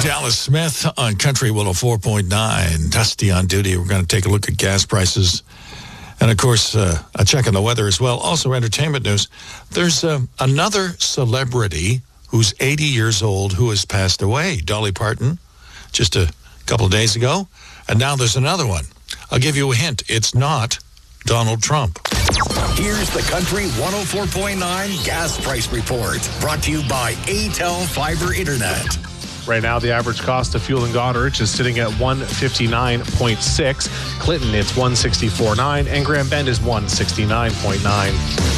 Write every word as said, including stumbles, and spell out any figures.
Dallas Smith on Country one oh four point nine. Dusty on duty. We're going to take a look at gas prices. And, of course, uh, a check on the weather as well. Also, entertainment news. There's uh, another celebrity who's eighty years old who has passed away. Dolly Parton, just a couple of days ago. And now there's another one. I'll give you a hint. It's not Donald Trump. Here's the Country one oh four point nine Gas Price Report. Brought to you by A T E L Fiber Internet. Right now, the average cost of fuel in Goderich is sitting at one fifty-nine point six. Clinton, it's one sixty-four point nine. And Grand Bend is one sixty-nine point nine.